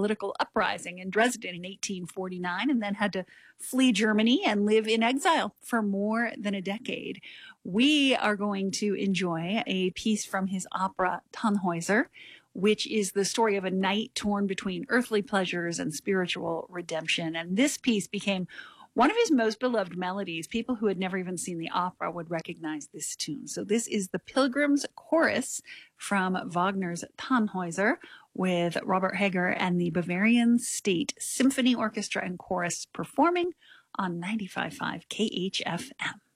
political uprising in Dresden in 1849 and then had to flee Germany and live in exile for more than a decade. We are going to enjoy a piece from his opera Tannhäuser, which is the story of a knight torn between earthly pleasures and spiritual redemption. And this piece became one of his most beloved melodies. People who had never even seen the opera would recognize this tune. So this is the Pilgrim's Chorus from Wagner's Tannhäuser with Robert Hager and the Bavarian State Symphony Orchestra and Chorus performing on 95.5 KHFM.